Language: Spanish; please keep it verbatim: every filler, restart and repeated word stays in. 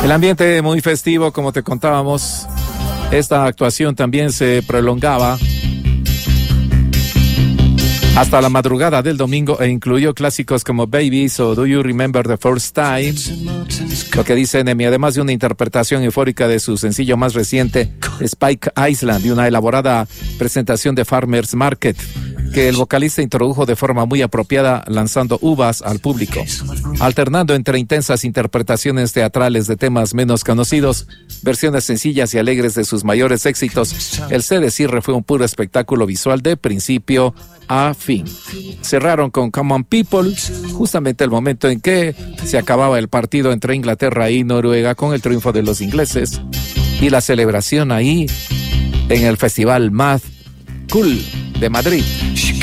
El ambiente muy festivo, como te contábamos. Esta actuación también se prolongaba hasta la madrugada del domingo e incluyó clásicos como Babies o Do You Remember the First Time. Lo que dice Enemy, además de una interpretación eufórica de su sencillo más reciente, Spike Island, y una elaborada presentación de Farmer's Market, que el vocalista introdujo de forma muy apropiada, lanzando uvas al público. Alternando entre intensas interpretaciones teatrales de temas menos conocidos, versiones sencillas y alegres de sus mayores éxitos, el C de cierre fue un puro espectáculo visual de principio a fin. Cerraron con Come On People, justamente el momento en que se acababa el partido entre Inglaterra y Noruega con el triunfo de los ingleses, y la celebración ahí en el Festival Mad Cool de Madrid.